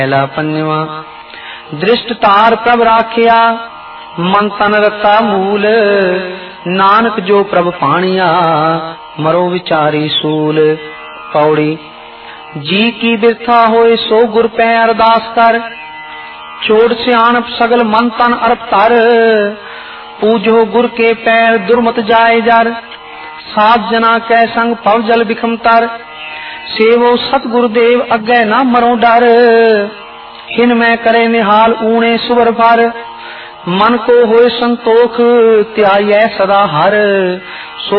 पहला पंजवा दृष्ट तार प्रभ राखिया मन तन रता मूल नानक जो प्रभ पानिया मरो विचारी सूल। पौड़ी जी की बिरथा होए सो गुर पै अरदास कर छोड़ सियाणप सगल मन तन अरप तर पूजो गुर के पैर दुर्मत जाए जर सात जना कै संग पव जल बिखम तर सेवो सत गुरुदेव अग्गै न मरो डर हिन में करे निहाल ऊणे सुवर भर मन को होए संतोख त्याय सदा हर।